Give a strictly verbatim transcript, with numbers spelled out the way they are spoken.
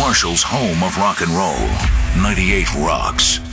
Marshall's home of rock and roll. ninety-eight Rocks.